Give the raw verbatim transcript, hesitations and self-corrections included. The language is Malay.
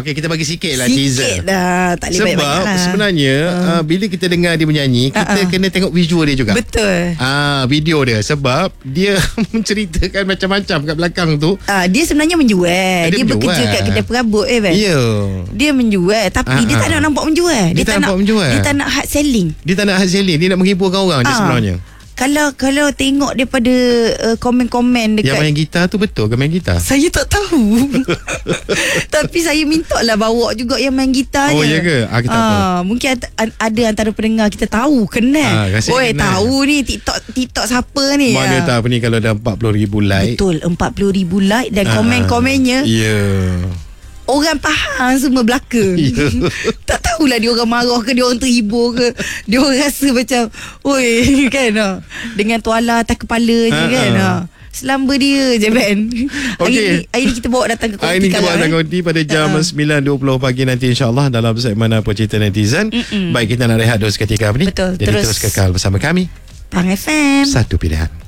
Okey, kita bagi sikit lah Sikit teaser. dah, tak boleh Sebab banyak-banyak lah. sebenarnya uh. Uh, bila kita dengar dia menyanyi, kita Uh-uh. kena tengok visual dia juga. Betul. Ah, video dia sebab dia menceritakan macam-macam kat belakang tu. Ah, dia sebenarnya menjual. Dia, Dia bekerja menjual. kat kedai perabot eh, Ben. Ya. Dia menjual tapi Ah, dia tak ah. nak nampak menjual. Dia tak nampak menjual. Dia tak nak hard selling. Dia tak nak hard selling, dia nak menghiburkan orang dia Ah. sebenarnya. Kalau kalau tengok daripada uh, komen-komen dekat, Yang main gitar tu betul ke main gitar? saya tak tahu. Tapi saya minta lah bawa juga yang main gitar Oh, je. ya ke? Ah, kita apa? Mungkin ad- ada antara pendengar kita tahu, kenal. Ah, rasa Oi, kenal. tahu ni TikTok TikTok siapa ni? Mana Ah. tahu ni kalau dah empat puluh ribu like. Betul, empat puluh ribu like dan Ah, komen-komennya Ya. orang faham semua belaka. Ya. Tak tahulah dia orang marah ke, dia orang terhibur ke, dia orang rasa macam oi kan ah. Dengan tuala atas kepala je Ha, kan. ha. Ah. Selamba dia je, Ben. Hari Okey. ni, hari ni kita bawa datang ke Hari Konti ni kita buat Kalau, datang eh. konti pada jam Ha. sembilan dua puluh pagi nanti insyaAllah dalam segmen Apa Cerita Netizen. Mm-mm. Baik, kita nak rehat dulu seketika ni. Betul, Jadi terus- terus kekal bersama kami. Pang F M. Satu pilihan.